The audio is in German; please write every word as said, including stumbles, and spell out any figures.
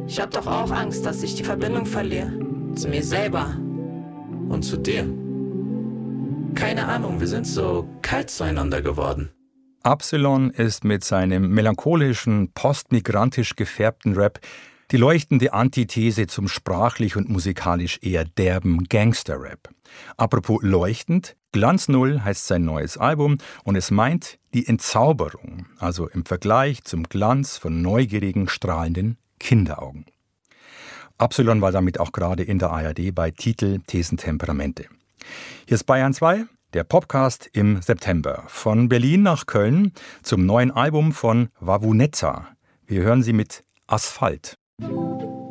Ich hab doch auch Angst, dass ich die Verbindung verliere. Zu mir selber. Und zu dir. Keine Ahnung, wir sind so kalt zueinander geworden. Absilon ist mit seinem melancholischen, postmigrantisch gefärbten Rap die leuchtende Antithese zum sprachlich und musikalisch eher derben Gangster-Rap. Apropos leuchtend, Glanz Null heißt sein neues Album und es meint die Entzauberung, also im Vergleich zum Glanz von neugierigen, strahlenden Kinderaugen. Absilon war damit auch gerade in der A R D bei Titel Thesen Temperamente. Hier ist Bayern zwei, der Popcast im September. Von Berlin nach Köln zum neuen Album von Wawunetza. Wir hören sie mit Asphalt.